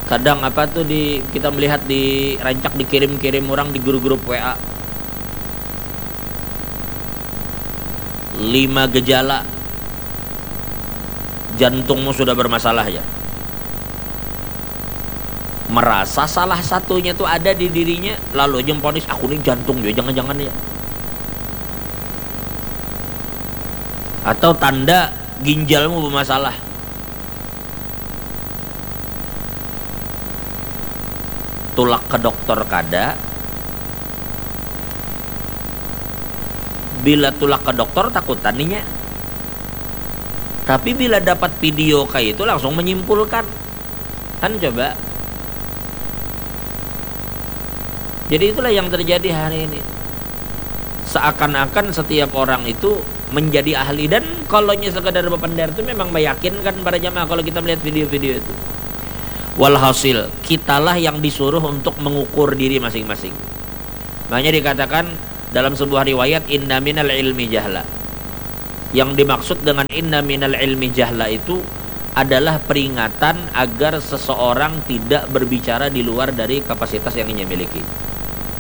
Kadang kita melihat di rancak dikirim-kirim orang di grup-grup WA. 5 gejala jantungmu sudah bermasalah ya. Merasa salah satunya tuh ada di dirinya, lalu aja ponis aku nih jantung ya, jangan-jangan ya. Atau tanda ginjalmu bermasalah. Tulak ke dokter kada. Bila tulak ke dokter takut taninya. Tapi bila dapat video kayak itu langsung menyimpulkan. Kan coba. Jadi itulah yang terjadi hari ini. Seakan-akan setiap orang itu menjadi ahli, dan kalau sekadar berpendar itu memang meyakinkan para jamaah kalau kita melihat video-video itu. Walhasil kitalah yang disuruh untuk mengukur diri masing-masing. Makanya dikatakan dalam sebuah riwayat inna minal ilmi jahla. Yang dimaksud dengan inna minal ilmi jahla itu adalah peringatan agar seseorang tidak berbicara di luar dari kapasitas yang ia miliki.